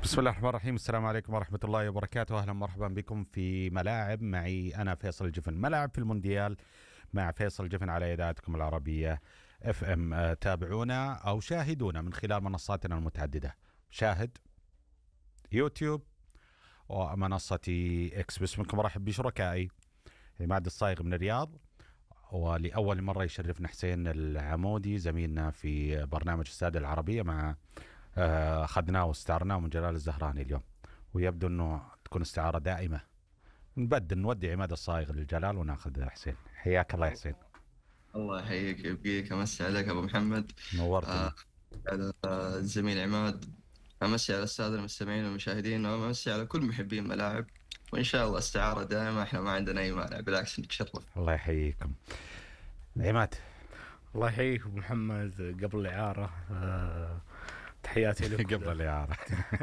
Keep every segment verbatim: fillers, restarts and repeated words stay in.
بسم الله الرحمن الرحيم. السلام عليكم ورحمة الله وبركاته. أهلا مرحبا بكم في ملاعب، معي أنا فيصل الجفن. ملاعب في المونديال مع فيصل الجفن على إذاعتكم العربية اف ام. آه، تابعونا أو شاهدونا من خلال منصاتنا المتعددة: شاهد، يوتيوب، ومنصة اكس. باسمكم رحب بشركائي عماد الصايغ من الرياض، ولأول مرة يشرفنا حسين العمودي زميلنا في برنامج السادة العربية. مع آه، أخذناه واستعرناه من جلال الزهراني اليوم، ويبدو أنه تكون استعارة دائمة. نبدل نودي عماد الصايغ للجلال وناخذ حسين. حياك الله يا حسين. الله يحييك يبقيك، امسي عليك ابو محمد. آه نورتني. على الزميل عماد. امسي على الساده المستمعين والمشاهدين، وامسي على كل محبين الملاعب. وان شاء الله استعاره دائمه، احنا ما عندنا اي مانع، بالعكس نتشرف. الله يحييكم. عماد. الله يحييك ابو محمد. قبل الاعاره آه، تحياتي لك قبل الإعارة.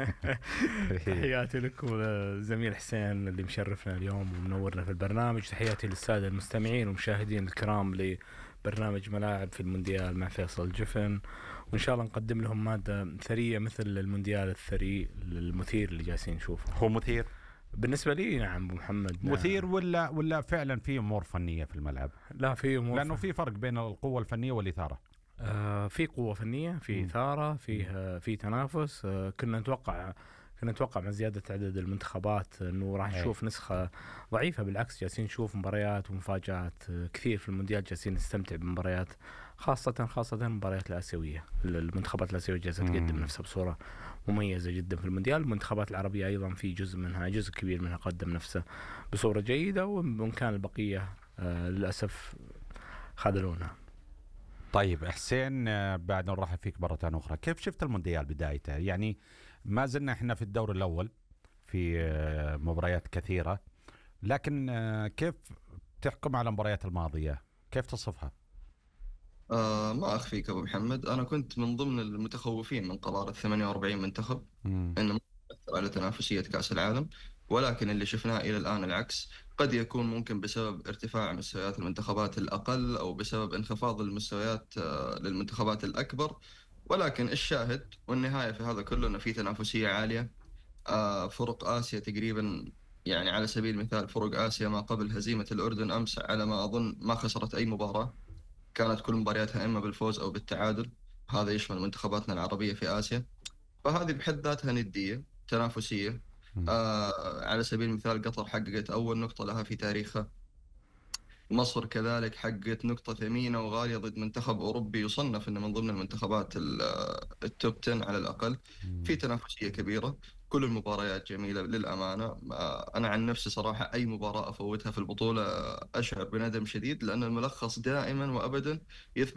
تحياتي لك والزميل حسين اللي مشرفنا اليوم ومنورنا في البرنامج. تحياتي للساده المستمعين والمشاهدين الكرام لبرنامج ملاعب في المونديال مع فيصل الجفن، وان شاء الله نقدم لهم ماده ثريه مثل المونديال الثري المثير اللي جالسين نشوفه. هو مثير؟ بالنسبه لي نعم ابو محمد، نعم. مثير ولا ولا فعلا في أمور فنية في الملعب؟ لا، في امور، لأنه في فرق بين القوة الفنية والإثارة. آه في قوة فنية، في مم. إثارة، فيه آه في تنافس. آه كنا نتوقع كنا نتوقع مع زيادة عدد المنتخبات انه راح أي. نشوف نسخة ضعيفة. بالعكس جالسين نشوف مباريات ومفاجآت آه كثير في المونديال. جالسين نستمتع بمباريات، خاصة خاصة المباريات الآسيوية. المنتخبات الآسيوية جالسة مم. تقدم نفسها بصورة مميزة جدا في المونديال. المنتخبات العربية أيضا في جزء منها، جزء كبير منها قدم نفسه بصورة جيدة، وإن كان البقية آه للأسف خذلونا. طيب حسين، آه، بعد نرحب فيك مرة أخرى. كيف شفت المونديال بدايته؟ يعني ما زلنا احنا في الدور الأول في آه، مباريات كثيرة، لكن آه، كيف تحكم على المباريات الماضية؟ كيف تصفها؟ آه ما اخفيك ابو محمد، انا كنت من ضمن المتخوفين من قرار ال ثمانية وأربعين منتخب، مم. انه ممكن يأثر على تنافسية كأس العالم. ولكن اللي شفناه إلى الآن العكس. قد يكون ممكن بسبب ارتفاع مستويات المنتخبات الأقل، أو بسبب انخفاض المستويات آه، للمنتخبات الأكبر. ولكن الشاهد والنهاية في هذا كله أنه في تنافسية عالية. آه، فرق آسيا تقريبا، يعني على سبيل المثال فرق آسيا ما قبل هزيمة الأردن أمس على ما أظن ما خسرت أي مباراة. كانت كل مبارياتها إما بالفوز أو بالتعادل. هذا يشمل منتخباتنا العربية في آسيا. فهذه بحد ذاتها ندية تنافسية. مم. آه على سبيل المثال قطر حققت أول نقطة لها في تاريخها. مصر كذلك حققت نقطة ثمينة وغالية ضد منتخب أوروبي يصنف أنه من ضمن المنتخبات ال- التوب عشرة على الأقل. في مم. تنافسية كبيرة. كل المباريات جميلة للأمانة. آه أنا عن نفسي صراحة أي مباراة أفوتها في البطولة آه، أشعر بندم شديد، لأن الملخص دائما وأبدا يثبت